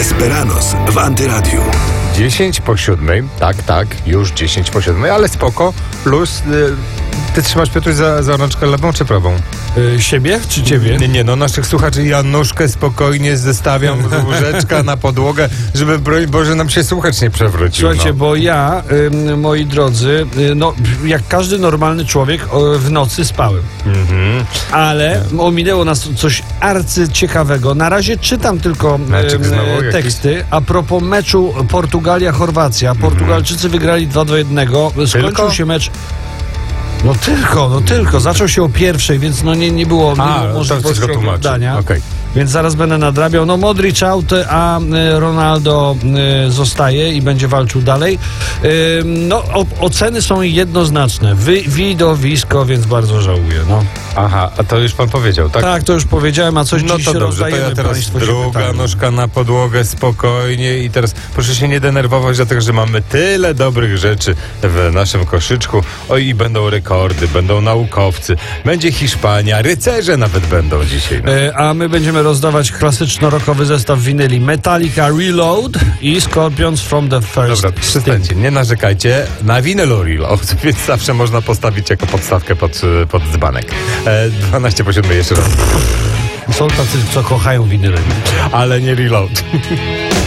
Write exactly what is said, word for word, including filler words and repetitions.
Desperados w Antyradiu. dziesięć po siódmej, tak, tak, już dziesięć po siódmej, ale spoko, plus y, ty trzymasz, Piotruś, za, za rączkę lewą czy prawą? Y, siebie czy ciebie? Nie, nie, no naszych słuchaczy ja nóżkę spokojnie zestawiam z łóżeczka na podłogę, żeby, broń Boże, nam się słuchacz nie przewrócił. Słuchajcie, no. bo ja, y, moi drodzy, y, no jak każdy normalny człowiek o, w nocy spałem. Mhm. Ale ominęło nas coś arcyciekawego. Na razie czytam tylko Meczek znowu e, jakiś? teksty a propos meczu Portugalia-Chorwacja. Portugalczycy wygrali dwa do jednego. Skończył Tylko? się mecz. No tylko, no tylko. Zaczął się o pierwszej, więc no nie, nie było, nie A, było to możliwości wszystko tłumaczy. oglądania. Okej. Więc zaraz będę nadrabiał. No Modric out, a e, Ronaldo e, zostaje i będzie walczył dalej. E, no o, oceny są jednoznaczne. Wy, widowisko, więc bardzo żałuję. No. Aha, a to już pan powiedział, tak? Tak, to już powiedziałem, a coś No dziś to dobrze, to rozdajemy. ja teraz Państwo się druga pytają. nóżka na podłogę, spokojnie i teraz proszę się nie denerwować, dlatego że mamy tyle dobrych rzeczy w naszym koszyczku. Oj, i będą rekordy, będą naukowcy, będzie Hiszpania, rycerze nawet będą dzisiaj. No. E, a my będziemy rozdawać klasyczno-rockowy zestaw winyli Metallica Reload i Scorpions from the First Dobra, przestańcie, nie narzekajcie na winylu Reload, więc zawsze można postawić jako podstawkę pod, pod dzbanek. E, dwanaście po siódmej jeszcze raz, Są tacy, co kochają winyle. ale nie Reload.